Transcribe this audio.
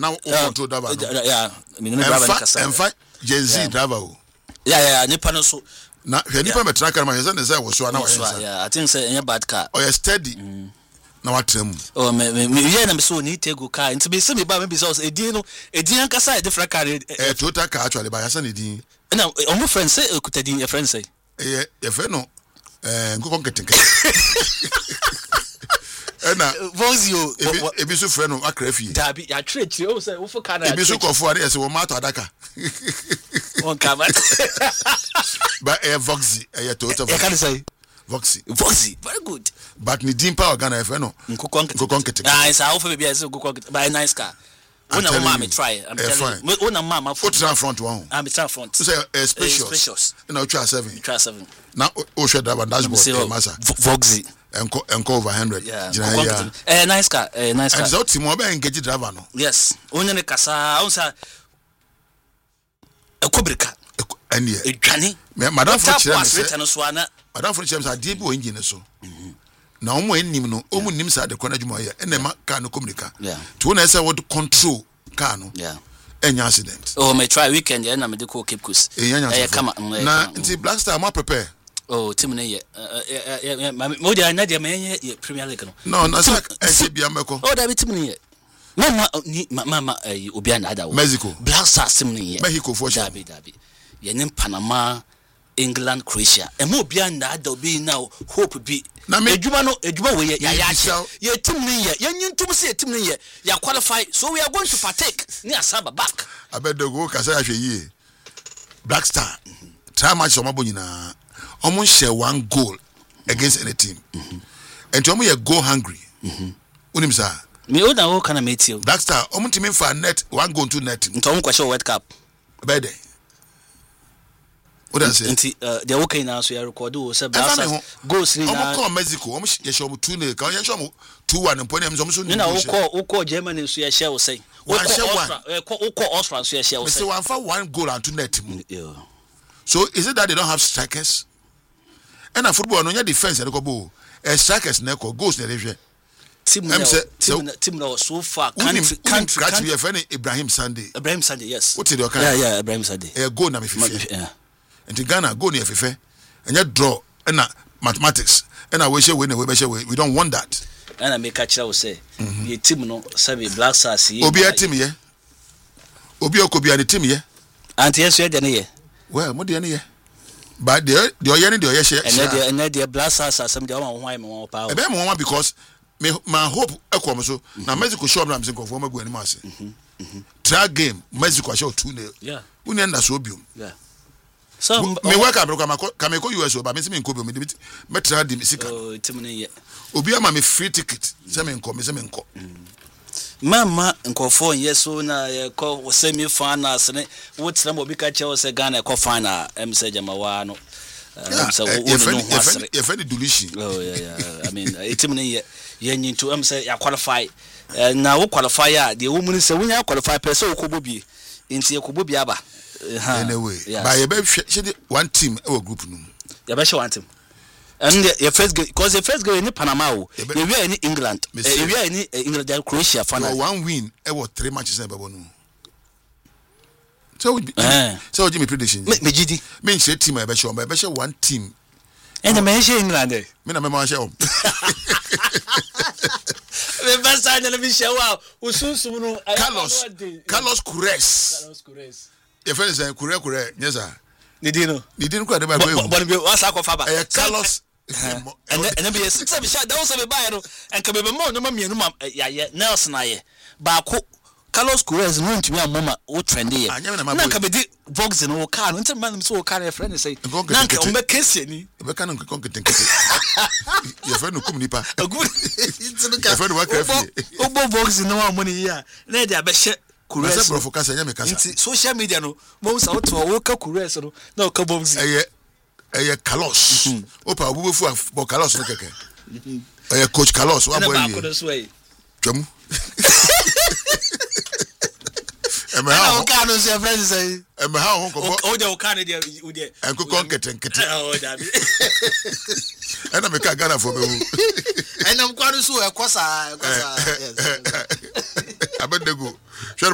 now control driver. Yeah, I mean driver kasa. Enfa Gen Z driver o. Yeah, nipa no so. Na nipa metra car ma yesa say wo so na wo yesa. Yeah, I think say any bad car. Oh, you steady. Na watrem. Oh, me yeah na me so ni take go car. Nti be say me ba me be so edin kasa different car. Total car actually ba yesa na edin. Na omo friend say ekutadin your friend say. Your friend no go conketin. Na Vozio ebi so friend no akrafie. Dabi ya trade o say wo for car na. Ebi so kofo ade say wo ma to adaka. On camera. But Voxy, Total. I can't say Voxy, very good. But ni dimpa organa if no. Nkokon. Ah, it's how for maybe I say nkokon. Buy a nice car. When a mama try, I'm telling you. When a mama foot front one. I'm front. Say spacious. You know, try 7. Now, show that dashboard. Voxy. And over 100. Yeah. Nice car. Nice car. And so Timo be engage driver no. Yes. Onye ne kasa, onsa Kubrika. And yeah. Edwane. Madam for Chirem. Madam for Chirem sa dey bo engine so. Na omo enim no, omo nim sa de kwana dwuma ye. Ene ma car no Kubrika. Yeah. To na say what control car no. Yeah. Any accident. Oh, me try weekend ya na me de ko Cape Coast. Come na nti Black Star ma prepare. Oh, team ne ye. Mo dia na dia me ye Premier League no. No, na say bia meko. Oh, da be team ne ye. Mama Obiana ada Mexico. Black Stars team ne ye. Mexico for sure. Dabi. Ye nim Panama, England, Croatia. E mo Obiana ada obi now hope bi. Ejuma we ye team ne ye. Ye nyintum se team ne ye. Ya qualify. So we are going to partake near Asaba back. Abedogo kasa ya hwe yi. Black Star. Try match omo nyina. Omo share 1 goal against any team. And omo ye goal hungry. Unim sa. Me o na o kana meti o. Black Star omo team for net 1 goal to net. Nto omo kwashe World Cup. Bede. What does it? Nti the okay na so ya record o say Black Stars goals ni na. Omo call Mexico, omo ye show 2-0. Kan ye show 2-1 mponi am so ni na o call Germany so ya share o say. O call Austria so ya share o say. Me say one for 1 goal and 2 net. So is it that they don't have strikers? And a football no defense e go bo. Strikers na go goals na dey team now so far country your friend Ibrahim Sunday, yes. What did you yeah Ibrahim Sunday go na me fife and Ghana go near fife and you draw and mathematics and I wish we don't want that. And I make catch will say your team no sabi Black Stars obi a team ye obi okobi a team ye and yes we dey here well mo dey here but the oyeni the oyeshe and the Black Stars some dey one why me one power e be mo one because my hope ekom so na Mexico show am say konfo magu ani ase try game Mexico show 2-0 yeah uni enda so biom yeah so me work am come ko US ba me se me nko biom me try di sika oh team ne ye obi ama me free ticket se me nko mama nkofo yeso na ye ko semi final ne wotina mo bi ka che se Ghana ko final say jamawa no so you find deletion oh yeah I mean team ne ye nyinto say ya qualify na wo qualify a de wo mun say wo nya qualify per se wo ko bobi nti e ko bobi aba anyway by you be one team our group no ya be one team and your first game because the first game in Panama you we are in England you are in England and Croatia final one win e was 3 matches e be no so give me prediction me gidi me say team e be show one team and the man England me na me ma show me basta na me show usunsun no Carlos Queiroz your friend say Queiroz yes sir Nidino kwa de ba go but be wasa ko fa ba Carlos and be say be sha that was be buy no and ka be mo no ma mienu ma ya Nelson aye ba ko Carlos Queiroz no ntumi amoma o trend ye na ka be di Vox no car no ntimi man so car friend say na ka o be kese ni be ka no konketenkete your friend no kum nipa good your friend wa krafi o bo Vox no amoni ya na dia be she Queiroz bro focus anya me kasa social media no mo sa to wo ka Queiroz no na o ka Vox eye Carlos opa obubefu bo Carlos no keke eye coach Carlos wa boy ye twam how can you say friends say how o de o can dey o de en ko konketenkete o da bi ena me ka Ghana for be hu enam kwanu so e kosa yes abedego